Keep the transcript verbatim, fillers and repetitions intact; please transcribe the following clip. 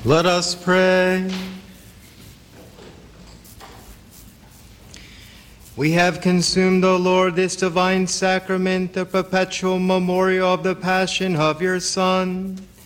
Let us pray. We have consumed, O Lord, this divine sacrament, the perpetual memorial of the passion of your Son.